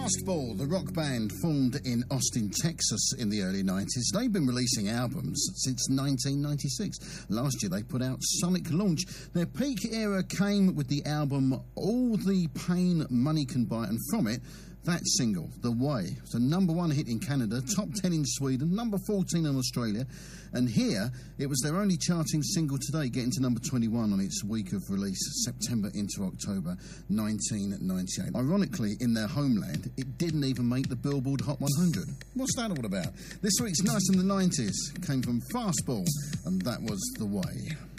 Fastball, the rock band formed in Austin, Texas in the early 90s. They've been releasing albums since 1996. Last year they put out Sonic Launch. Their peak era came with the album All the Pain Money Can Buy, and from it, that single, The Way, was a number one hit in Canada, top 10 in Sweden, number 14 in Australia, and here it was their only charting single to date, getting to number 21 on its week of release, September into October 1998. Ironically, in their homeland, it didn't even make the Billboard Hot 100. What's that all about? This week's Nice in the 90s came from Fastball, and that was The Way.